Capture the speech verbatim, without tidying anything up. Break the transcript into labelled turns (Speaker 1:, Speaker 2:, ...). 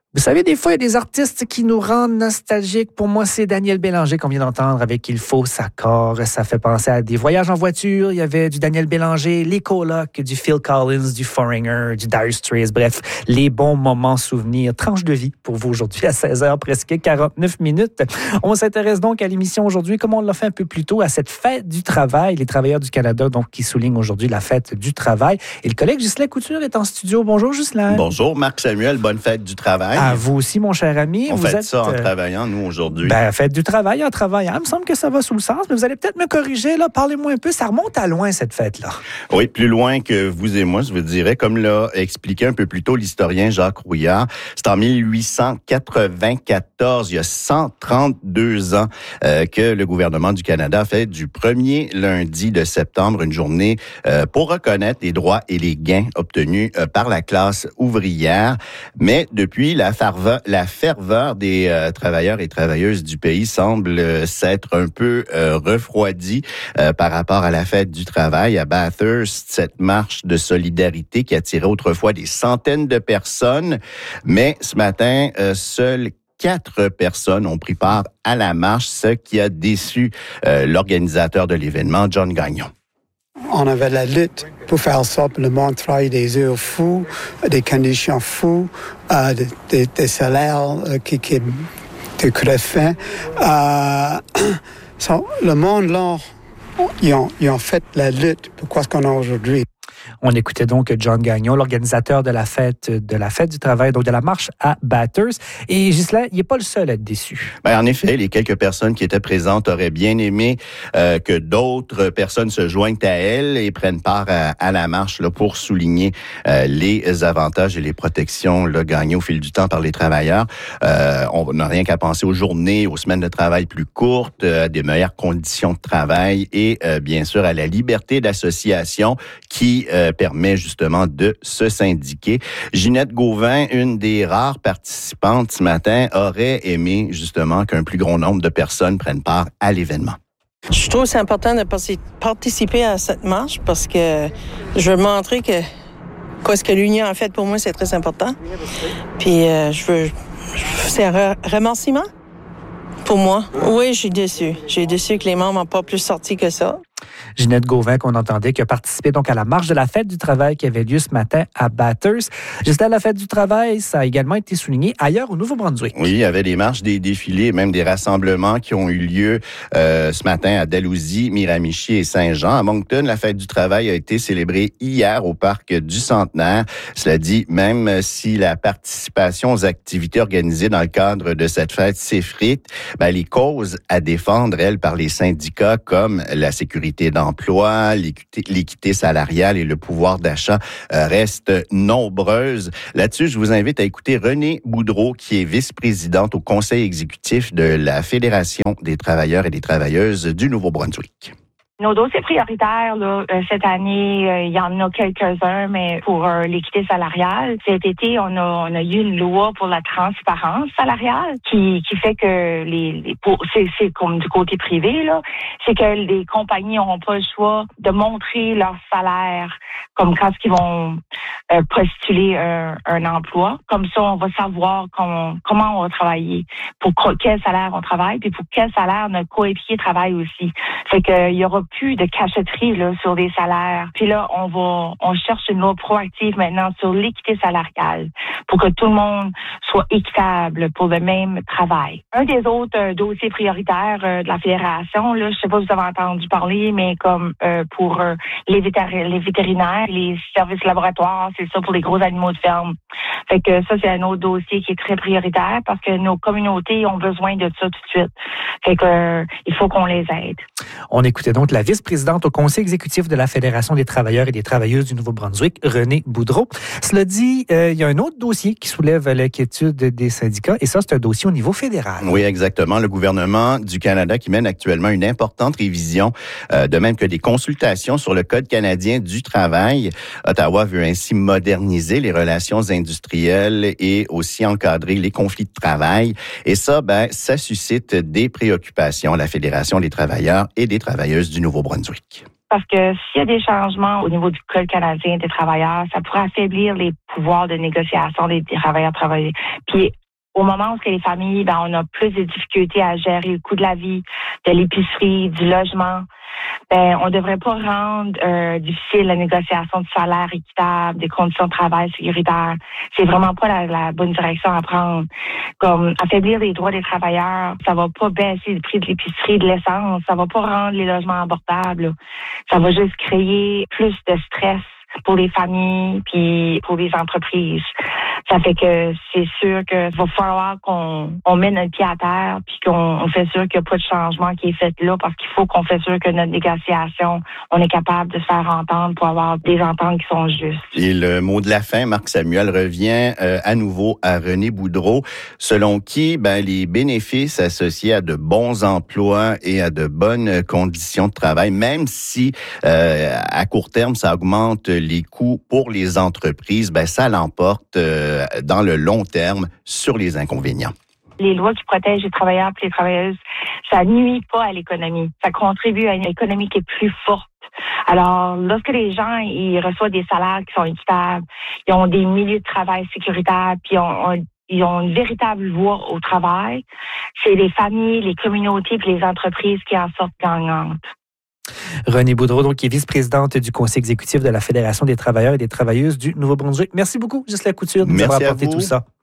Speaker 1: Vous savez, des fois, il y a des artistes qui nous rendent nostalgiques. Pour moi, c'est Daniel Bélanger qu'on vient d'entendre avec Il faut s'accord. Ça fait penser à des voyages en voiture. Il y avait du Daniel Bélanger, les colocs, du Phil Collins, du Foreigner, du Dire Straits. Bref, les bons moments souvenirs. Tranche de vie pour vous aujourd'hui à seize heures, presque quarante-neuf minutes. On s'intéresse donc à l'émission aujourd'hui, comme on l'a fait un peu plus tôt, à cette fête du travail. Les travailleurs du Canada, donc, qui soulignent aujourd'hui la fête du travail. Et le collègue Ghislain Couture est en studio. Bonjour, Ghislain.
Speaker 2: Bonjour, Marc-Samuel. Bonne fête du travail.
Speaker 1: À vous aussi, mon cher ami.
Speaker 2: On
Speaker 1: vous
Speaker 2: fait
Speaker 1: êtes,
Speaker 2: ça en
Speaker 1: euh,
Speaker 2: travaillant, nous, aujourd'hui.
Speaker 1: Ben, faites du travail en travaillant. Il me semble que ça va sous le sens, mais vous allez peut-être me corriger. Là. Parlez-moi un peu. Ça remonte à loin, cette fête-là.
Speaker 2: Oui, plus loin que vous et moi, je vous dirais. Comme l'a expliqué un peu plus tôt l'historien Jacques Rouillard, c'est en dix-huit cent quatre-vingt-quatorze, il y a cent trente-deux ans, euh, que le gouvernement du Canada fait du premier lundi de septembre une journée euh, pour reconnaître les droits et les gains obtenus euh, par la classe ouvrière. Mais depuis, la ferveur, la ferveur des euh, travailleurs et travailleuses du pays semble euh, s'être un peu euh, refroidie euh, par rapport à la fête du travail à Bathurst, cette marche de solidarité qui attirait autrefois des centaines de personnes. Mais ce matin, euh, seuls Quatre personnes ont pris part à la marche, ce qui a déçu euh, l'organisateur de l'événement, John Gagnon.
Speaker 3: On avait la lutte pour faire ça, pour le monde travaille des heures fous, des conditions fous, euh, des, des, des salaires euh, qui, qui te crèvent. Euh, so, le monde, là, ils ont, ils ont fait la lutte pour ce qu'on a aujourd'hui.
Speaker 1: On écoutait donc John Gagnon, l'organisateur de la fête de la fête du travail, donc de la marche à Bathurst. Et Ghislain, il n'est pas le seul à être déçu.
Speaker 2: Ben, en effet, les quelques personnes qui étaient présentes auraient bien aimé euh, que d'autres personnes se joignent à elles et prennent part à, à la marche là, pour souligner euh, les avantages et les protections là, gagnées au fil du temps par les travailleurs. Euh, on n'a rien qu'à penser aux journées, aux semaines de travail plus courtes, à euh, des meilleures conditions de travail et euh, bien sûr à la liberté d'association qui euh, permet justement de se syndiquer. Ginette Gauvin, une des rares participantes ce matin, aurait aimé justement qu'un plus grand nombre de personnes prennent part à l'événement.
Speaker 4: Je trouve que c'est important de participer à cette marche parce que je veux montrer que quoi ce que l'Union a fait pour moi, c'est très important. Puis euh, je veux... C'est un re- remerciement pour moi. Oui, je suis déçue. J'ai déçu que les membres n'ont pas plus sorti que ça.
Speaker 1: Ginette Gauvin, qu'on entendait, qui a participé donc à la marche de la fête du travail qui avait lieu ce matin à Bathurst. Juste à la fête du travail, ça a également été souligné ailleurs au Nouveau-Brunswick.
Speaker 2: Oui, il y avait des marches, des défilés, même des rassemblements qui ont eu lieu euh, ce matin à Dalhousie, Miramichi et Saint-Jean. À Moncton, la fête du travail a été célébrée hier au parc du Centenaire. Cela dit, même si la participation aux activités organisées dans le cadre de cette fête s'effrite, ben, les causes à défendre, elles, par les syndicats comme la sécurité d'emploi, l'équité, l'équité salariale et le pouvoir d'achat euh, restent nombreuses. Là-dessus, je vous invite à écouter Renée Boudreau, qui est vice-présidente au conseil exécutif de la Fédération des travailleurs et des travailleuses du Nouveau-Brunswick.
Speaker 5: Nos dossiers prioritaires, là, euh, cette année, euh, il y en a quelques-uns, mais pour euh, l'équité salariale, cet été, on a, on a eu une loi pour la transparence salariale qui, qui fait que les, les pour, c'est, c'est comme du côté privé, là, c'est que les compagnies n'auront pas le choix de montrer leur salaire comme quand ils vont euh, postuler un, un emploi. Comme ça, on va savoir comment, comment on va travailler, pour quel salaire on travaille, puis pour quel salaire notre coéquipier travaille aussi. Fait que il y aura plus de cachotterie là sur des salaires. Puis là, on va, on cherche une loi proactive maintenant sur l'équité salariale pour que tout le monde soit équitable pour le même travail. Un des autres euh, dossiers prioritaires euh, de la fédération, là, je sais pas si vous avez entendu parler, mais comme euh, pour euh, les, vétér- les vétérinaires, les services laboratoires, c'est ça pour les gros animaux de ferme. Fait que ça, c'est un autre dossier qui est très prioritaire parce que nos communautés ont besoin de ça tout de suite. Fait que euh, il faut qu'on les aide.
Speaker 1: On écoutait donc la vice-présidente au conseil exécutif de la Fédération des travailleurs et des travailleuses du Nouveau-Brunswick, Renée Boudreau. Cela dit, euh, il y a un autre dossier qui soulève l'inquiétude des syndicats, et ça, c'est un dossier au niveau fédéral.
Speaker 2: Oui, exactement. Le gouvernement du Canada qui mène actuellement une importante révision, euh, de même que des consultations sur le Code canadien du travail. Ottawa veut ainsi moderniser les relations industrielles et aussi encadrer les conflits de travail. Et ça, ben, ça suscite des préoccupations à la Fédération des travailleurs et des travailleuses du Nouveau-Brunswick.
Speaker 5: Parce que s'il y a des changements au niveau du Code canadien des travailleurs, ça pourrait affaiblir les pouvoirs de négociation des travailleurs travailleurs. Puis au moment où que les familles, ben, on a plus de difficultés à gérer le coût de la vie, de l'épicerie, du logement, ben, on devrait pas rendre euh, difficile la négociation de salaire équitable, des conditions de travail sécuritaires. C'est vraiment pas la, la bonne direction à prendre. Comme affaiblir les droits des travailleurs, ça va pas baisser le prix de l'épicerie, de l'essence, ça va pas rendre les logements abordables, là. Ça va juste créer plus de stress pour les familles puis pour les entreprises. Ça fait que c'est sûr qu'il va falloir qu'on on met notre pied à terre puis qu'on on fait sûr qu'il n'y a pas de changement qui est fait là parce qu'il faut qu'on fait sûr que notre négociation, on est capable de se faire entendre pour avoir des ententes qui sont justes.
Speaker 2: Et le mot de la fin, Marc Samuel, revient euh, à nouveau à René Boudreau, selon qui ben, les bénéfices associés à de bons emplois et à de bonnes conditions de travail, même si euh, à court terme, ça augmente les coûts pour les entreprises, ben, ça l'emporte euh, dans le long terme sur les inconvénients.
Speaker 5: Les lois qui protègent les travailleurs et les travailleuses, ça nuit pas à l'économie. Ça contribue à une économie qui est plus forte. Alors, lorsque les gens ils reçoivent des salaires qui sont équitables, ils ont des milieux de travail sécuritaires, puis on, on, ils ont une véritable voie au travail, c'est les familles, les communautés et les entreprises qui en sortent gagnantes.
Speaker 1: René Boudreau, donc, qui est vice-présidente du conseil exécutif de la Fédération des travailleurs et des travailleuses du Nouveau-Brunswick. Merci beaucoup, Ghislaine Couture, de nous avoir apporté tout ça.